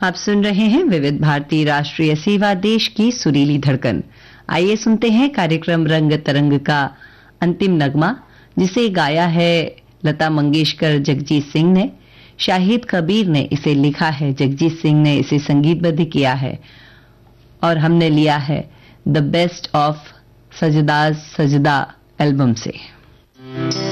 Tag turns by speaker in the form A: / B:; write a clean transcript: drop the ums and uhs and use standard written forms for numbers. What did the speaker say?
A: आप सुन रहे हैं विविध भारती राष्ट्रीय सेवा, देश की सुरीली धड़कन। आइए सुनते हैं कार्यक्रम रंग तरंग का अंतिम नगमा, जिसे गाया है लता मंगेशकर, जगजीत सिंह ने। शाहिद कबीर ने इसे लिखा है, जगजीत सिंह ने इसे संगीतबद्ध किया है और हमने लिया है द बेस्ट ऑफ सजदा एल्बम से।